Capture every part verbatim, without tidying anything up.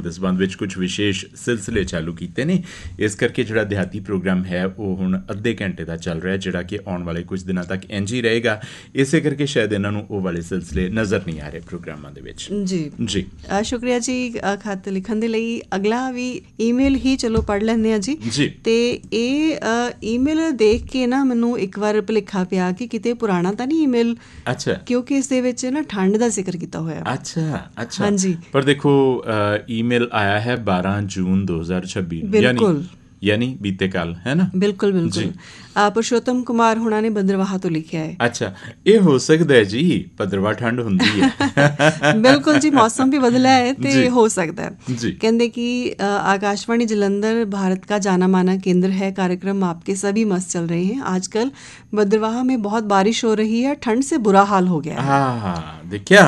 ਦੇ ਸੰਬੰਧ ਵਿੱਚ ਕੁਝ ਵਿਸ਼ੇਸ਼ ਸਿਲਸਿਲੇ ਚਾਲੂ ਕੀਤੇ ਨੇ। ਇਸ ਕਰਕੇ ਜਿਹੜਾ ਦਿਹਾਤੀ ਪ੍ਰੋਗਰਾਮ ਹੈ ਉਹ ਹੁਣ ਅੱਧੇ ਘੰਟੇ ਦਾ ਚੱਲ ਰਿਹਾ, ਜਿਹੜਾ ਕਿ ਆਉਣ ਵਾਲੇ ਕੁਝ ਦਿਨਾਂ ਤੱਕ ਇੰਝ ਹੀ ਰਹੇਗਾ। ਇਸੇ ਕਰਕੇ ਸ਼ਾਇਦ ਇਹਨਾਂ ਨੂੰ ਉਹ ਵਾਲੇ ਸਿਲਸਿਲੇ ਨਜ਼ਰ ਨਹੀਂ ਆ ਰਹੇ ਪ੍ਰੋਗਰਾਮਾਂ ਦੇ ਵਿੱਚ। ਜੀ ਜੀ ਸ਼ੁਕਰੀਆ ਜੀ ਖਤ ਲਿਖਣ ਦੇ ਲਈ। ਅਗਲਾ ਵੀ ਈਮੇਲ ਹੀ ਚਲੋ ਪੜ੍ਹ ਲੈਂਦੇ ਹਾਂ ਜੀ। ਜੀ ਤੇ ਇਹ ਈਮੇਲ ਦੇਖ ਕੇ ਨਾ ਮੈਨੂੰ ਇੱਕ ਵਾਰ ਭੁਲੇਖਾ ਪਿਆ ਕਿ ਕਿਤੇ ਪੁਰਾਣਾ ਤਾਂ ਨਹੀਂ ਈਮੇਲ। ਅੱਛਾ, ਕਿਉਂਕਿ ਇਸ ਦੇ ਵਿੱਚ ਨਾ ਠੰਡ ਦਾ ਜ਼ਿਕਰ ਕੀਤਾ ਹੋਇਆ। ਅੱਛਾ ਅੱਛਾ ਹਾਂਜੀ, ਪਰ ਦੇਖੋ ਈਮੇਲ ਆਇਆ ਹੈ ਬਾਰਾਂ ਜੂਨ ਦੋ ਹਜ਼ਾਰ ਛੱਬੀ, ਬਿਲਕੁਲ यानी बीते काल, है ना? बिल्कुल बिल्कुल। पुरुषोत्तम कुमार होना ने भद्रवाह तो लिखा है। अच्छा, ये हो सकता है जी, भद्रवाह ठंड हुंदी है। बिल्कुल जी, मौसम भी बदला है तो हो सकता है जी। कहते कि आकाशवाणी जलंधर भारत का जाना माना केंद्र है, कार्यक्रम आपके सभी मस्त चल रहे हैं। आजकल भद्रवाह में बहुत बारिश हो रही है, ठंड से बुरा हाल हो गया है। हाँ, देखिया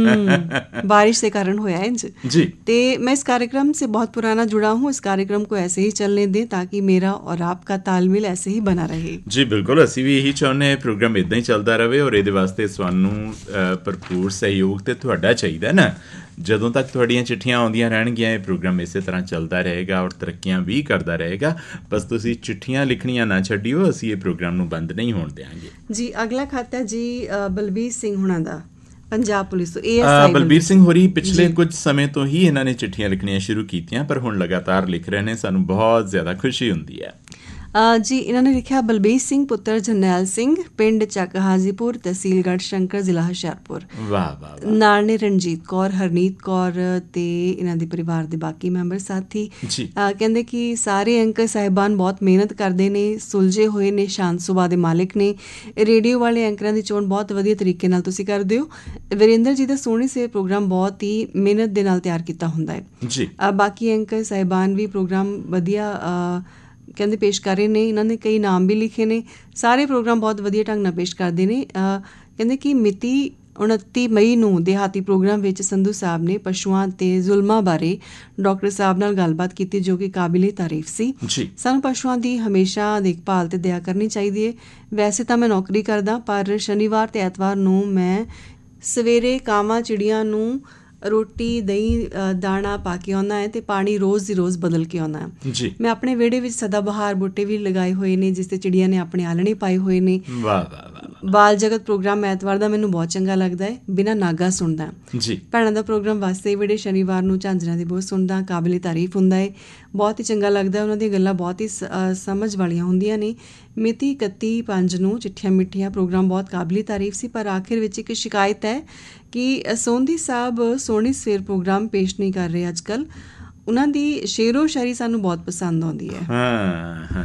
बारिश के कारण होया है जी। ते मैं इस कार्यक्रम से बहुत पुराना जुड़ा हूँ, इस कार्यक्रम को ऐसे ही चलने दें ताकि मेरा और आपका तालमेल ऐसे ही बना रहे। जी बिल्कुल, ਅਸੀਂ ਵੀ ਇਹੀ ਚਾਹੁੰਦੇ ਹਾਂ ਪ੍ਰੋਗਰਾਮ ਇਦਾਂ ਹੀ ਚੱਲਦਾ ਰਹੇ, ਔਰ ਇਹਦੇ ਵਾਸਤੇ ਸਾਨੂੰ ਭਰਪੂਰ ਸਹਿਯੋਗ ਤੇ ਤੁਹਾਡਾ ਚਾਹੀਦਾ ਨਾ। ਜਦੋਂ ਤੱਕ ਤੁਹਾਡੀਆਂ ਚਿੱਠੀਆਂ ਆਉਂਦੀਆਂ ਰਹਿਣਗੀਆਂ ਇਹ ਪ੍ਰੋਗਰਾਮ ਇਸੇ ਤਰ੍ਹਾਂ ਚੱਲਦਾ ਰਹੇਗਾ ਔਰ ਤਰੱਕੀਆਂ ਵੀ ਕਰਦਾ ਰਹੇਗਾ। ਬਸ ਤੁਸੀਂ ਚਿੱਠੀਆਂ ਲਿਖਣੀਆਂ ਨਾ ਛੱਡਿਓ, ਅਸੀਂ ਇਹ ਪ੍ਰੋਗਰਾਮ ਨੂੰ ਬੰਦ ਨਹੀਂ ਹੋਣ ਦਿਆਂਗੇ ਜੀ। ਅਗਲਾ ਖਾਤਾ ਜੀ ਬਲਬੀਰ ਸਿੰਘ ਹੁਣਾਂ ਦਾ, ਪੰਜਾਬ ਪੁਲਿਸ ਤੋਂ। ਬਲਬੀਰ ਸਿੰਘ ਹੋਰੀ ਪਿਛਲੇ ਕੁਝ ਸਮੇਂ ਤੋਂ ਹੀ ਇਹਨਾਂ ਨੇ ਚਿੱਠੀਆਂ ਲਿਖਣੀਆਂ ਸ਼ੁਰੂ ਕੀਤੀਆਂ, ਪਰ ਹੁਣ ਲਗਾਤਾਰ ਲਿਖ ਰਹੇ ਨੇ, ਸਾਨੂੰ ਬਹੁਤ ਜ਼ਿਆਦਾ ਖੁਸ਼ੀ ਹੁੰਦੀ ਹੈ ਜੀ। ਇਹਨਾਂ ਨੇ ਲਿਖਿਆ, ਬਲਬੀਰ ਸਿੰਘ ਪੁੱਤਰ ਜਰਨੈਲ ਸਿੰਘ, ਪਿੰਡ ਚੱਕ ਹਾਜੀਪੁਰ, ਤਹਿਸੀਲ ਗੜ੍ਹਸ਼ੰਕਰ, ਜ਼ਿਲ੍ਹਾ ਹੁਸ਼ਿਆਰਪੁਰ। ਵਾਹ ਵਾਹ। ਨਾਲ ਨੇ ਰਣਜੀਤ ਕੌਰ, ਹਰਨੀਤ ਕੌਰ ਤੇ ਇਹਨਾਂ ਦੇ ਪਰਿਵਾਰ ਦੇ ਬਾਕੀ ਮੈਂਬਰ ਸਾਥੀ। ਕਹਿੰਦੇ ਕਿ ਸਾਰੇ ਐਂਕਰ ਸਾਹਿਬਾਨ ਬਹੁਤ ਮਿਹਨਤ ਕਰਦੇ ਨੇ, ਸੁਲਝੇ ਹੋਏ ਨੇ, ਸ਼ਾਂਤ ਸੁਭਾਅ ਦੇ ਮਾਲਿਕ ਨੇ। ਰੇਡੀਓ ਵਾਲੇ ਐਂਕਰਾਂ ਦੀ ਚੋਣ ਬਹੁਤ ਵਧੀਆ ਤਰੀਕੇ ਨਾਲ ਤੁਸੀਂ ਕਰਦੇ ਹੋ। ਵੀਰੇਂਦਰ ਜੀ ਦਾ ਸੋਹਣੀ ਸੇ ਪ੍ਰੋਗਰਾਮ ਬਹੁਤ ਹੀ ਮਿਹਨਤ ਦੇ ਨਾਲ ਤਿਆਰ ਕੀਤਾ ਹੁੰਦਾ ਹੈ ਜੀ। ਬਾਕੀ ਐਂਕਰ ਸਾਹਿਬਾਨ ਵੀ ਪ੍ਰੋਗਰਾਮ ਵਧੀਆ ਕਹਿੰਦੇ ਪੇਸ਼ ਕਰ ਰਹੇ ਨੇ। ਇਹਨਾਂ ਨੇ ਕਈ ਨਾਮ ਵੀ ਲਿਖੇ ਨੇ। ਸਾਰੇ ਪ੍ਰੋਗਰਾਮ ਬਹੁਤ ਵਧੀਆ ਢੰਗ ਨਾਲ ਪੇਸ਼ ਕਰਦੇ ਨੇ। ਕਹਿੰਦੇ ਕਿ ਮਿਤੀ ਉਨੱਤੀ ਮਈ ਨੂੰ ਦਿਹਾਤੀ ਪ੍ਰੋਗਰਾਮ ਵਿੱਚ ਸੰਧੂ ਸਾਹਿਬ ਨੇ ਪਸ਼ੂਆਂ ਤੇ ਜ਼ੁਲਮਾਂ ਬਾਰੇ ਡਾਕਟਰ ਸਾਹਿਬ ਨਾਲ ਗੱਲਬਾਤ ਕੀਤੀ, ਜੋ ਕਿ ਕਾਬਿਲੇ ਤਾਰੀਫ ਸੀ। ਸਾਨੂੰ ਪਸ਼ੂਆਂ ਦੀ ਹਮੇਸ਼ਾ ਦੇਖਭਾਲ ਤੇ ਦਇਆ ਕਰਨੀ ਚਾਹੀਦੀ ਹੈ। ਵੈਸੇ ਤਾਂ ਮੈਂ ਨੌਕਰੀ ਕਰਦਾ, ਪਰ ਸ਼ਨੀਵਾਰ ਤੇ ਐਤਵਾਰ ਨੂੰ ਮੈਂ ਸਵੇਰੇ ਕਾਵਾਂ ਚਿੜੀਆਂ ਨੂੰ ਰੋਟੀ, ਦਹੀਂ, ਦਾਣਾ ਪਾ ਕੇ ਆਉਂਦਾ ਹੈ ਤੇ ਪਾਣੀ ਰੋਜ਼ ਦੀ ਰੋਜ਼ ਬਦਲ ਕੇ ਆਉਂਦਾ ਹੈ ਜੀ। ਮੈਂ ਆਪਣੇ ਵਿਹੜੇ ਵਿੱਚ ਸਦਾ ਬਹਾਰ ਬੂਟੇ ਵੀ ਲਗਾਏ ਹੋਏ ਨੇ, ਜਿਸ ਤੇ ਚਿੜੀਆਂ ਨੇ ਆਪਣੇ ਆਲਣੇ ਪਾਏ ਹੋਏ ਨੇ। ਵਾਹ ਵਾਹ ਵਾਹ। ਬਾਲ ਜਗਤ ਪ੍ਰੋਗਰਾਮ ਐਤਵਾਰ ਦਾ ਮੈਨੂੰ ਬਹੁਤ ਚੰਗਾ ਲੱਗਦਾ ਹੈ, ਬਿਨਾਂ ਨਾਗਾ ਸੁਣਦਾ ਜੀ। ਭੈਣਾਂ ਦਾ ਪ੍ਰੋਗਰਾਮ ਵਾਸਤੇ ਵਿਹੜੇ ਸ਼ਨੀਵਾਰ ਨੂੰ ਝਾਂਜਰਾਂ ਦੀ ਬਹੁਤ ਸੁਣਦਾ, ਕਾਬਿਲੇ ਤਾਰੀਫ ਹੁੰਦਾ ਹੈ, ਬਹੁਤ ਹੀ ਚੰਗਾ ਲੱਗਦਾ। ਉਹਨਾਂ ਦੀਆਂ ਗੱਲਾਂ ਬਹੁਤ ਹੀ ਸਮਝ ਵਾਲੀਆਂ ਹੁੰਦੀਆਂ ਨੇ। ਮਿਤੀ ਇਕੱਤੀ ਪੰਜ ਨੂੰ ਚਿੱਠੀਆਂ ਮਿੱਠੀਆਂ ਪ੍ਰੋਗਰਾਮ ਬਹੁਤ ਕਾਬਿਲੇ ਤਾਰੀਫ ਸੀ, ਪਰ ਆਖਿਰ ਵਿੱਚ ਇੱਕ ਸ਼ਿਕਾਇਤ ਹੈ ਕਿ ਸੋਂਦੀ ਸਾਹਿਬ ਸੋਹਣੀ ਸਵੇਰ ਪ੍ਰੋਗਰਾਮ ਪੇਸ਼ ਨਹੀਂ ਕਰ ਰਹੇ ਅੱਜ ਕੱਲ੍ਹ। ਉਹਨਾਂ ਦੀ ਸ਼ੇਰੋ ਸ਼ਾਇਰੀ ਸਾਨੂੰ ਬਹੁਤ ਪਸੰਦ ਆਉਂਦੀ ਹੈ। ਹਾਂ ਹਾਂ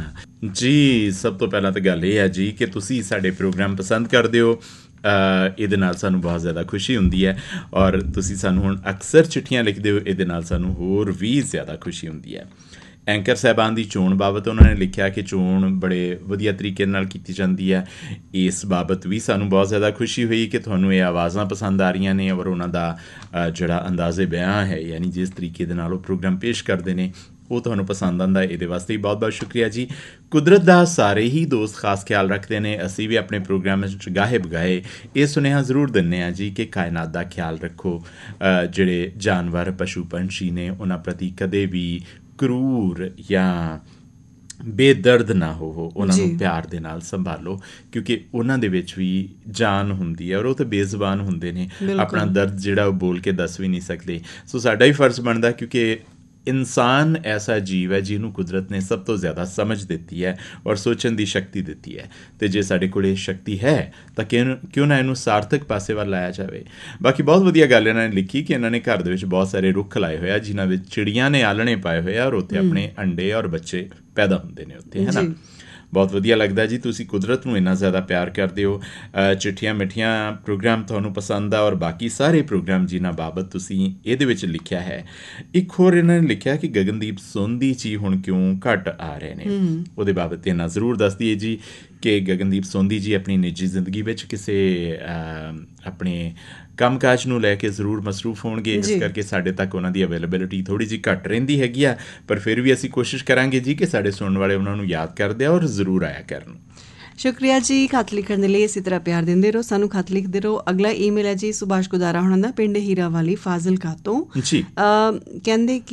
ਜੀ, ਸਭ ਤੋਂ ਪਹਿਲਾਂ ਤਾਂ ਗੱਲ ਇਹ ਹੈ ਜੀ ਕਿ ਤੁਸੀਂ ਸਾਡੇ ਪ੍ਰੋਗਰਾਮ ਪਸੰਦ ਕਰਦੇ ਹੋ। ਇਹਦੇ ਨਾਲ ਸਾਨੂੰ ਬਹੁਤ ਜ਼ਿਆਦਾ ਖੁਸ਼ੀ ਹੁੰਦੀ ਹੈ, ਔਰ ਤੁਸੀਂ ਸਾਨੂੰ ਹੁਣ ਅਕਸਰ ਚਿੱਠੀਆਂ ਲਿਖਦੇ ਹੋ, ਇਹਦੇ ਨਾਲ ਸਾਨੂੰ ਹੋਰ ਵੀ ਜ਼ਿਆਦਾ ਖੁਸ਼ੀ ਹੁੰਦੀ ਹੈ। ਐਂਕਰ ਸਾਹਿਬਾਨ ਦੀ ਚੋਣ ਬਾਬਤ ਉਹਨਾਂ ਨੇ ਲਿਖਿਆ ਕਿ ਚੋਣ ਬੜੇ ਵਧੀਆ ਤਰੀਕੇ ਨਾਲ ਕੀਤੀ ਜਾਂਦੀ ਹੈ। ਇਸ ਬਾਬਤ ਵੀ ਸਾਨੂੰ ਬਹੁਤ ਜ਼ਿਆਦਾ ਖੁਸ਼ੀ ਹੋਈ ਕਿ ਤੁਹਾਨੂੰ ਇਹ ਆਵਾਜ਼ਾਂ ਪਸੰਦ ਆ ਰਹੀਆਂ ਨੇ, ਔਰ ਉਹਨਾਂ ਦਾ ਜਿਹੜਾ ਅੰਦਾਜ਼ੇ ਬਿਆਨ ਹੈ, ਯਾਨੀ ਜਿਸ ਤਰੀਕੇ ਦੇ ਨਾਲ ਉਹ ਪ੍ਰੋਗਰਾਮ ਪੇਸ਼ ਕਰਦੇ ਨੇ, ਉਹ ਤੁਹਾਨੂੰ ਪਸੰਦ ਆਉਂਦਾ। ਇਹਦੇ ਵਾਸਤੇ ਹੀ ਬਹੁਤ ਬਹੁਤ ਸ਼ੁਕਰੀਆ ਜੀ। ਕੁਦਰਤ ਦਾ ਸਾਰੇ ਹੀ ਦੋਸਤ ਖਾਸ ਖਿਆਲ ਰੱਖਦੇ ਨੇ। ਅਸੀਂ ਵੀ ਆਪਣੇ ਪ੍ਰੋਗਰਾਮ ਵਿੱਚ ਗਾਹੇ ਬਗਾਹੇ ਇਹ ਸੁਨੇਹਾ ਜ਼ਰੂਰ ਦਿੰਦੇ ਹਾਂ ਜੀ ਕਿ ਕਾਇਨਾਤ ਦਾ ਖਿਆਲ ਰੱਖੋ। ਜਿਹੜੇ ਜਾਨਵਰ, ਪਸ਼ੂ ਪੰਛੀ ਨੇ, ਉਹਨਾਂ ਪ੍ਰਤੀ ਕਦੇ ਵੀ ਕਰੂਰ ਜਾਂ ਬੇਦਰਦ ਨਾ ਹੋਵੋ, ਉਹਨਾਂ ਨੂੰ ਪਿਆਰ ਦੇ ਨਾਲ ਸੰਭਾਲੋ, ਕਿਉਂਕਿ ਉਹਨਾਂ ਦੇ ਵਿੱਚ ਵੀ ਜਾਨ ਹੁੰਦੀ ਹੈ, ਔਰ ਉਹ ਤਾਂ ਬੇਜ਼ੁਬਾਨ ਹੁੰਦੇ ਨੇ, ਆਪਣਾ ਦਰਦ ਜਿਹੜਾ ਉਹ ਬੋਲ ਕੇ ਦੱਸ ਵੀ ਨਹੀਂ ਸਕਦੇ। ਸੋ ਸਾਡਾ ਹੀ ਫਰਜ਼ ਬਣਦਾ, ਕਿਉਂਕਿ ਇਨਸਾਨ ਐਸਾ ਜੀਵ ਹੈ ਜਿਹਨੂੰ ਕੁਦਰਤ ਨੇ ਸਭ ਤੋਂ ਜ਼ਿਆਦਾ ਸਮਝ ਦਿੱਤੀ ਹੈ ਔਰ ਸੋਚਣ ਦੀ ਸ਼ਕਤੀ ਦਿੱਤੀ ਹੈ। ਅਤੇ ਜੇ ਸਾਡੇ ਕੋਲ ਇਹ ਸ਼ਕਤੀ ਹੈ ਤਾਂ ਕਿਉਂ ਕਿਉਂ ਨਾ ਇਹਨੂੰ ਸਾਰਥਕ ਪਾਸੇ ਵੱਲ ਲਾਇਆ ਜਾਵੇ। ਬਾਕੀ ਬਹੁਤ ਵਧੀਆ ਗੱਲ ਇਹਨਾਂ ਨੇ ਲਿਖੀ ਕਿ ਇਹਨਾਂ ਨੇ ਘਰ ਦੇ ਵਿੱਚ ਬਹੁਤ ਸਾਰੇ ਰੁੱਖ ਲਾਏ ਹੋਏ ਆ, ਜਿਨ੍ਹਾਂ ਵਿੱਚ ਚਿੜੀਆਂ ਨੇ ਆਲਣੇ ਪਾਏ ਹੋਏ ਆ, ਔਰ ਉੱਥੇ ਆਪਣੇ ਅੰਡੇ ਔਰ ਬੱਚੇ ਪੈਦਾ ਹੁੰਦੇ ਨੇ ਉੱਥੇ, ਹੈ ਨਾ। ਬਹੁਤ ਵਧੀਆ ਲੱਗਦਾ ਜੀ, ਤੁਸੀਂ ਕੁਦਰਤ ਨੂੰ ਇੰਨਾ ਜ਼ਿਆਦਾ ਪਿਆਰ ਕਰਦੇ ਹੋ। ਚਿੱਠੀਆਂ ਮਿੱਠੀਆਂ ਪ੍ਰੋਗਰਾਮ ਤੁਹਾਨੂੰ ਪਸੰਦ ਆ, ਔਰ ਬਾਕੀ ਸਾਰੇ ਪ੍ਰੋਗਰਾਮ ਜਿਨ੍ਹਾਂ ਬਾਬਤ ਤੁਸੀਂ ਇਹਦੇ ਵਿੱਚ ਲਿਖਿਆ ਹੈ। ਇੱਕ ਹੋਰ ਇਹਨਾਂ ਨੇ ਲਿਖਿਆ ਕਿ ਗਗਨਦੀਪ ਸੋਂਦੀ ਜੀ ਹੁਣ ਕਿਉਂ ਘੱਟ ਆ ਰਹੇ ਨੇ, ਉਹਦੇ ਬਾਬਤ ਇਹਨਾਂ ਜ਼ਰੂਰ ਦੱਸ ਦਈਏ ਜੀ ਕਿ ਗਗਨਦੀਪ ਸੋਂਦੀ ਜੀ ਆਪਣੀ ਨਿੱਜੀ ਜ਼ਿੰਦਗੀ ਵਿੱਚ ਕਿਸੇ ਆਪਣੇ ਕੰਮ ਕਾਜ ਨੂੰ ਲੈ ਕੇ ਜ਼ਰੂਰ ਮਸਰੂਫ ਹੋਣਗੇ, ਇਸ ਕਰਕੇ ਸਾਡੇ ਤੱਕ ਉਹਨਾਂ ਦੀ ਅਵੇਲੇਬਿਲਿਟੀ ਥੋੜ੍ਹੀ ਜਿਹੀ ਘੱਟ ਰਹਿੰਦੀ ਹੈਗੀ ਆ। ਪਰ ਫਿਰ ਵੀ ਅਸੀਂ ਕੋਸ਼ਿਸ਼ ਕਰਾਂਗੇ ਜੀ ਕਿ ਸਾਡੇ ਸੁਣਨ ਵਾਲੇ ਉਹਨਾਂ ਨੂੰ ਯਾਦ ਕਰਦੇ ਆ ਔਰ ਜ਼ਰੂਰ ਆਇਆ ਕਰਨ। ਸ਼ੁਕਰੀਆ ਜੀ ਖਤ ਲਿਖਣ ਦੇ ਲਈ। ਇਸੇ ਤਰ੍ਹਾਂ ਪਿਆਰ ਦਿੰਦੇ ਰਹੋ, ਸਾਨੂੰ ਖਤ ਲਿਖਦੇ ਰਹੋ। ਅਗਲਾ ਈਮੇਲ ਹੈ ਜੀ ਸੁਭਾਸ਼ ਗੁਦਾਰਾ ਹੋਣਾ ਦਾ, ਪਿੰਡ ਹੀਰਾ ਵਾਲੀ ਫਾਜ਼ਿਲਕਾ ਤੋਂ। ਕਹਿੰਦੇ